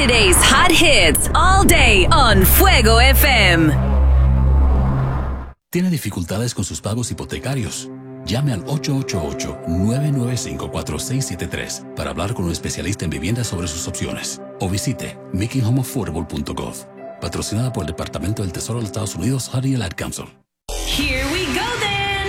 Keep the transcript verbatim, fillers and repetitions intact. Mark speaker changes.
Speaker 1: Today's hot hits all day on Fuego F M.
Speaker 2: ¿Tiene dificultades con sus pagos hipotecarios? Llame al ocho ocho ocho, nueve nueve cinco, cuatro seis siete tres para hablar con un especialista en vivienda sobre sus opciones. O visite making home affordable punto gov. Patrocinada por el Departamento del Tesoro de los Estados Unidos, Honey and Ad Council.
Speaker 1: Here